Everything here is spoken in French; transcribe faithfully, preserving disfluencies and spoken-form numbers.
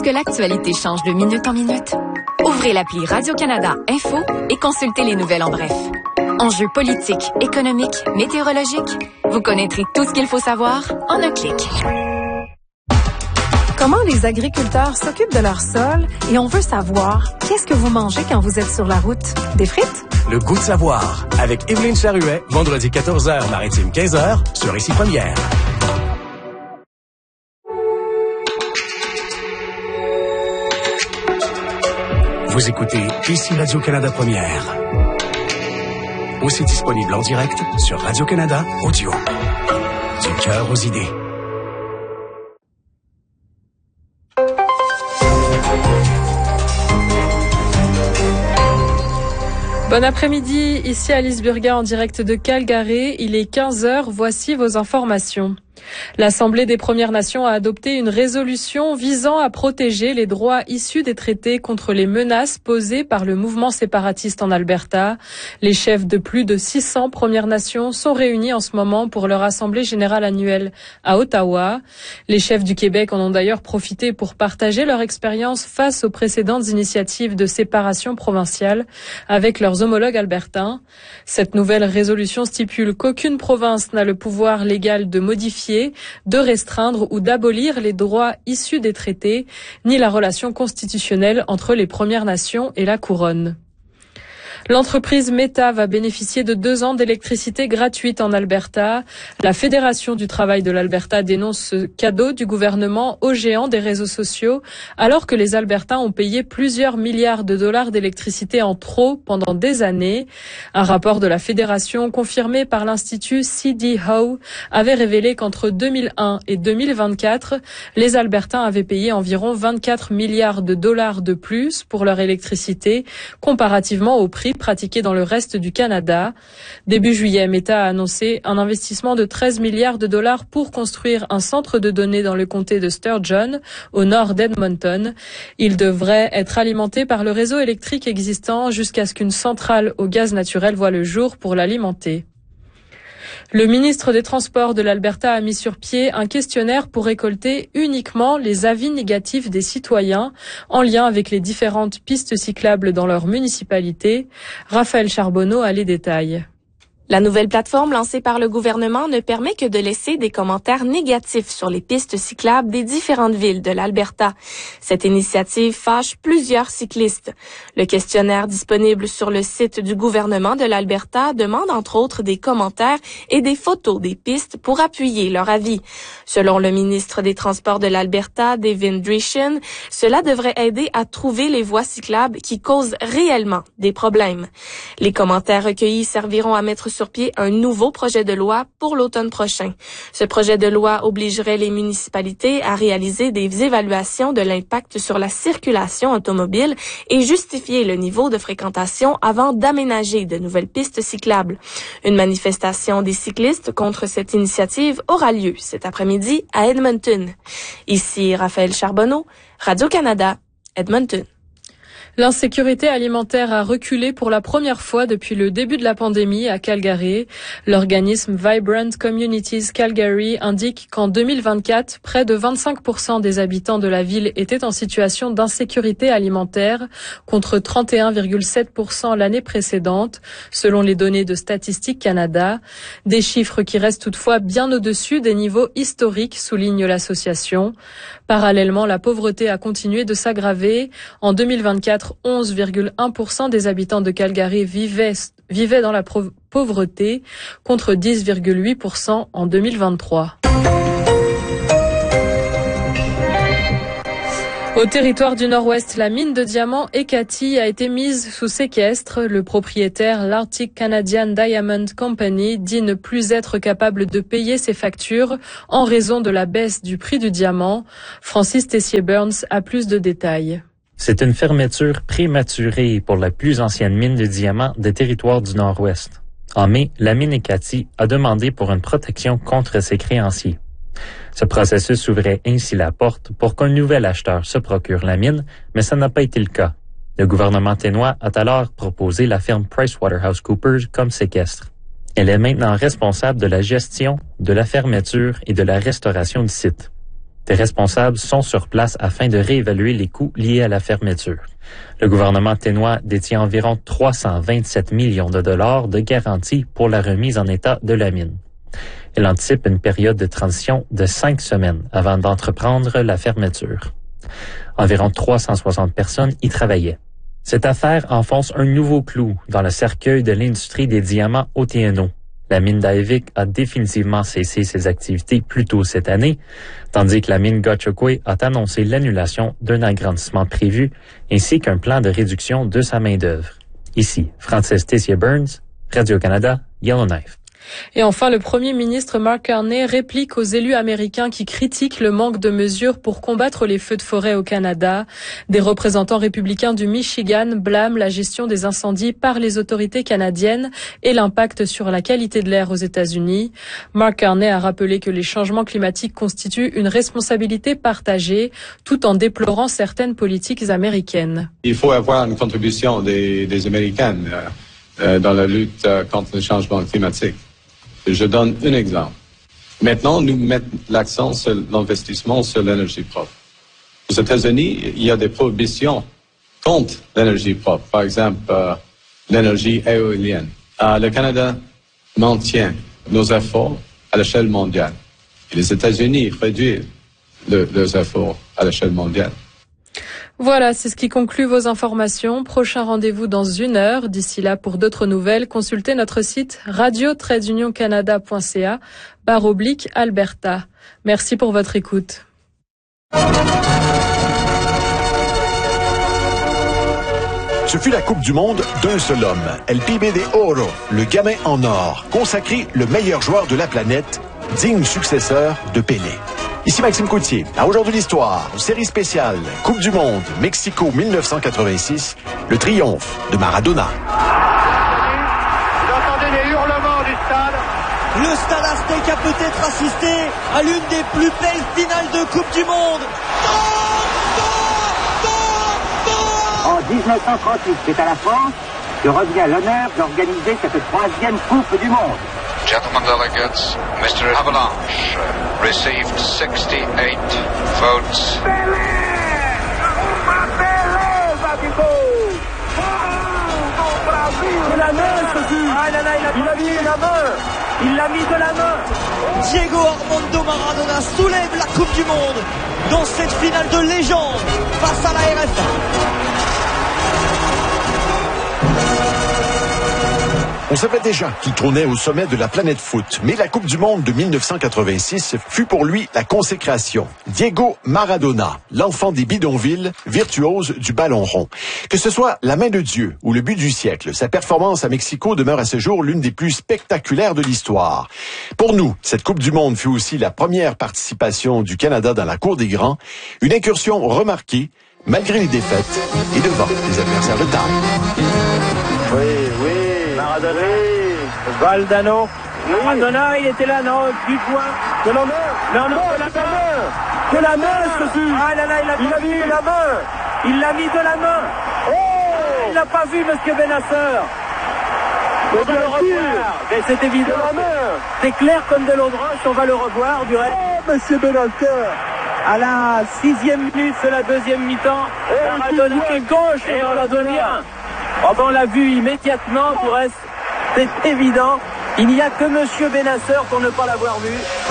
que l'actualité change de minute en minute? Ouvrez l'appli Radio-Canada Info et consultez les nouvelles en bref. Enjeux politiques, économiques, météorologiques, vous connaîtrez tout ce qu'il faut savoir en un clic. Comment les agriculteurs s'occupent de leur sol et on veut savoir qu'est-ce que vous mangez quand vous êtes sur la route? Des frites? Le goût de savoir avec Évelyne Charuet, vendredi quatorze heures, maritime quinze heures sur Ici Première. Vous écoutez Ici Radio-Canada Première. Aussi disponible en direct sur Radio-Canada Audio. Du cœur aux idées. Bon après-midi, ici Alice Burga en direct de Calgary. Il est quinze heures, voici vos informations. L'Assemblée des Premières Nations a adopté une résolution visant à protéger les droits issus des traités contre les menaces posées par le mouvement séparatiste en Alberta. Les chefs de plus de six cents Premières Nations sont réunis en ce moment pour leur Assemblée générale annuelle à Ottawa. Les chefs du Québec en ont d'ailleurs profité pour partager leur expérience face aux précédentes initiatives de séparation provinciale avec leurs homologues albertains. Cette nouvelle résolution stipule qu'aucune province n'a le pouvoir légal de modifier, de restreindre ou d'abolir les droits issus des traités, ni la relation constitutionnelle entre les Premières Nations et la Couronne. L'entreprise Meta va bénéficier de deux ans d'électricité gratuite en Alberta. La Fédération du travail de l'Alberta dénonce ce cadeau du gouvernement aux géants des réseaux sociaux, alors que les Albertains ont payé plusieurs milliards de dollars d'électricité en trop pendant des années. Un rapport de la Fédération confirmé par l'Institut C D Howe avait révélé qu'entre deux mille un et deux mille vingt-quatre, les Albertains avaient payé environ vingt-quatre milliards de dollars de plus pour leur électricité, comparativement au prix pratiqué dans le reste du Canada. Début juillet, Meta a annoncé un investissement de treize milliards de dollars pour construire un centre de données dans le comté de Sturgeon, au nord d'Edmonton. Il devrait être alimenté par le réseau électrique existant jusqu'à ce qu'une centrale au gaz naturel voie le jour pour l'alimenter. Le ministre des Transports de l'Alberta a mis sur pied un questionnaire pour récolter uniquement les avis négatifs des citoyens en lien avec les différentes pistes cyclables dans leur municipalité. Raphaël Charbonneau a les détails. La nouvelle plateforme lancée par le gouvernement ne permet que de laisser des commentaires négatifs sur les pistes cyclables des différentes villes de l'Alberta. Cette initiative fâche plusieurs cyclistes. Le questionnaire disponible sur le site du gouvernement de l'Alberta demande entre autres des commentaires et des photos des pistes pour appuyer leur avis. Selon le ministre des Transports de l'Alberta, Devin Dreeshen, cela devrait aider à trouver les voies cyclables qui causent réellement des problèmes. Les commentaires recueillis serviront à mettre sur pied un nouveau projet de loi pour l'automne prochain. Ce projet de loi obligerait les municipalités à réaliser des évaluations de l'impact sur la circulation automobile et justifier le niveau de fréquentation avant d'aménager de nouvelles pistes cyclables. Une manifestation des cyclistes contre cette initiative aura lieu cet après-midi à Edmonton. Ici Raphaël Charbonneau, Radio-Canada, Edmonton. L'insécurité alimentaire a reculé pour la première fois depuis le début de la pandémie à Calgary. L'organisme Vibrant Communities Calgary indique qu'en deux mille vingt-quatre, près de vingt-cinq pour cent des habitants de la ville étaient en situation d'insécurité alimentaire, contre trente et un virgule sept pour cent l'année précédente, selon les données de Statistique Canada. Des chiffres qui restent toutefois bien au-dessus des niveaux historiques, souligne l'association. Parallèlement, la pauvreté a continué de s'aggraver. En deux mille vingt-quatre, onze virgule un pour cent des habitants de Calgary vivaient, vivaient dans la pauvreté, contre dix virgule huit pour cent en deux mille vingt-trois. Au territoire du Nord-Ouest, la mine de diamants Ekati a été mise sous séquestre. Le propriétaire, l'Arctic Canadian Diamond Company, dit ne plus être capable de payer ses factures en raison de la baisse du prix du diamant. Francis Tessier-Burns a plus de détails. C'est une fermeture prématurée pour la plus ancienne mine de diamants des territoires du Nord-Ouest. En mai, la mine Ekati a demandé pour une protection contre ses créanciers. Ce processus ouvrait ainsi la porte pour qu'un nouvel acheteur se procure la mine, mais ça n'a pas été le cas. Le gouvernement ténois a alors proposé la firme PricewaterhouseCoopers comme séquestre. Elle est maintenant responsable de la gestion, de la fermeture et de la restauration du site. Des responsables sont sur place afin de réévaluer les coûts liés à la fermeture. Le gouvernement ténois détient environ trois cent vingt-sept millions de dollars de garantie pour la remise en état de la mine. Il anticipe une période de transition de cinq semaines avant d'entreprendre la fermeture. Environ trois cent soixante personnes y travaillaient. Cette affaire enfonce un nouveau clou dans le cercueil de l'industrie des diamants au T N O. La mine d'Aivik a définitivement cessé ses activités plus tôt cette année, tandis que la mine Gahcho Kué a annoncé l'annulation d'un agrandissement prévu ainsi qu'un plan de réduction de sa main-d'œuvre. Ici, Francis Tessier-Burns, Radio-Canada, Yellowknife. Et enfin, le premier ministre Mark Carney réplique aux élus américains qui critiquent le manque de mesures pour combattre les feux de forêt au Canada. Des représentants républicains du Michigan blâment la gestion des incendies par les autorités canadiennes et l'impact sur la qualité de l'air aux États-Unis. Mark Carney a rappelé que les changements climatiques constituent une responsabilité partagée, tout en déplorant certaines politiques américaines. Il faut avoir une contribution des, des Américains euh, dans la lutte euh, contre le changement climatique. Je donne un exemple. Maintenant, nous mettons l'accent sur l'investissement sur l'énergie propre. Aux États-Unis, il y a des prohibitions contre l'énergie propre. Par exemple, euh, l'énergie éolienne. Euh, le Canada maintient nos efforts à l'échelle mondiale. Et les États-Unis réduisent le, leurs efforts à l'échelle mondiale. Voilà, c'est ce qui conclut vos informations. Prochain rendez-vous dans une heure. D'ici là, pour d'autres nouvelles, consultez notre site radio tiret union canada point c a barre oblique Alberta. Merci pour votre écoute. Ce fut la Coupe du Monde d'un seul homme, El Pibe de Oro, le gamin en or, consacré le meilleur joueur de la planète, digne successeur de Pelé. Ici Maxime Coutier. À Aujourd'hui l'Histoire, série spéciale Coupe du Monde, Mexico mille neuf cent quatre-vingt-six, le triomphe de Maradona. Vous entendez les hurlements du stade. Le Stade Aztec a peut-être assisté à l'une des plus belles finales de Coupe du Monde. En dix-neuf cent trente-huit, c'est à la France que revient l'honneur d'organiser cette troisième Coupe du Monde. Gentlemen delegates, Mister Avalanche received sixty-eight votes. Pelé! Pelé, Babico! Oh, Brasil! De la main, ce fut! Ah là là, il a, il a mis la main! Il l'a mis de la main! Diego Armando Maradona soulève la Coupe du Monde dans cette finale de légende face à la R F A. On savait déjà qu'il trônait au sommet de la planète foot, mais la Coupe du Monde de mille neuf cent quatre-vingt-six fut pour lui la consécration. Diego Maradona, l'enfant des bidonvilles, virtuose du ballon rond. Que ce soit la main de Dieu ou le but du siècle, sa performance à Mexico demeure à ce jour l'une des plus spectaculaires de l'histoire. Pour nous, cette Coupe du Monde fut aussi la première participation du Canada dans la cour des grands, une incursion remarquée, malgré les défaites et devant les adversaires de taille. Oui, oui. Maradona, Valdano, Maradona, il était là, non, du point, de la main, non, non, de la main, de la main, ce fut, ah là là, il a, il a mis de la main, il l'a mis de la main, oh, il n'a pas vu Monsieur Benasser, on va le revoir, mais c'est évident, c'est clair comme de l'eau de roche, on va le revoir du reste, oh, Monsieur Benasser, à la sixième minute de la deuxième mi-temps, oh, Maradona est gauche, et on l'a donné un. Oh ben on l'a vu immédiatement, du reste, c'est évident. Il n'y a que Monsieur Benasser pour ne pas l'avoir vu.